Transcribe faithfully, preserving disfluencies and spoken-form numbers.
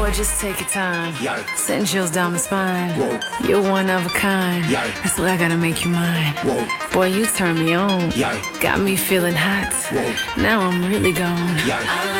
Boy, just take your time. Yikes. Send chills down my spine. Whoa. You're one of a kind. Yikes. That's why I gotta make you mine. Whoa. Boy, you turn me on. Yikes. Got me feeling hot. Whoa. Now I'm really gone. Yikes.